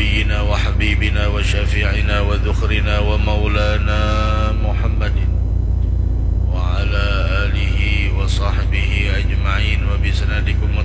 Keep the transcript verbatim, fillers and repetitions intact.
نبينا وحبيبنا وشفيعنا وذخرنا ومولانا محمد وعلى آله وصحبه أجمعين وبسندكم